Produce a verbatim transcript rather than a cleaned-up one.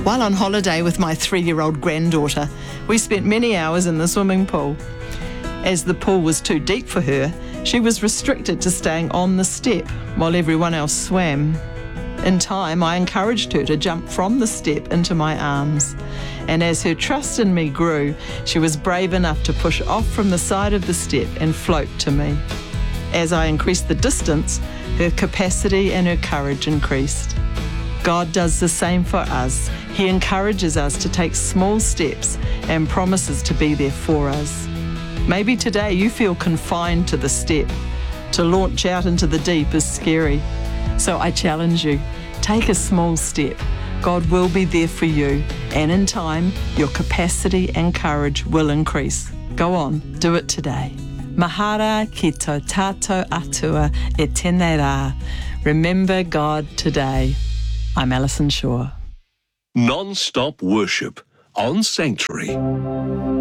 While on holiday with my three-year-old granddaughter, we spent many hours in the swimming pool. As the pool was too deep for her, she was restricted to staying on the step while everyone else swam. In time, I encouraged her to jump from the step into my arms. And as her trust in me grew, she was brave enough to push off from the side of the step and float to me. As I increased the distance, her capacity and her courage increased. God does the same for us. He encourages us to take small steps and promises to be there for us. Maybe today you feel confined to the step. To launch out into the deep is scary. So I challenge you, take a small step. God will be there for you, and in time, your capacity and courage will increase. Go on, do it today. Mahara ki tō tātou atua e tēnei rā. Remember God today. I'm Alison Shaw. Non-stop worship on Sanctuary.